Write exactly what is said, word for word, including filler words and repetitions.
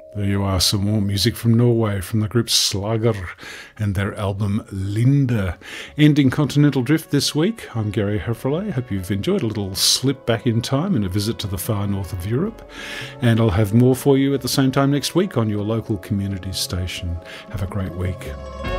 There you are, some more music from Norway, from the group Slager and their album Linda. Ending Continental Drift this week, I'm Gary Hefferley. Hope you've enjoyed a little slip back in time and a visit to the far north of Europe. And I'll have more for you at the same time next week on your local community station. Have a great week.